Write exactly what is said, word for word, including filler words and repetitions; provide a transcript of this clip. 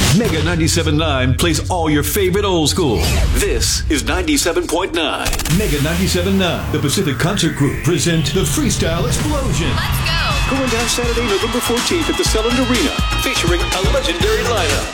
Mega ninety-seven point nine plays all your favorite old school. This is ninety-seven point nine. Mega ninety-seven point nine, the Pacific Concert Group, present the Freestyle Explosion. Let's go! Going down Saturday, November fourteenth at the Selland Arena, featuring a legendary lineup.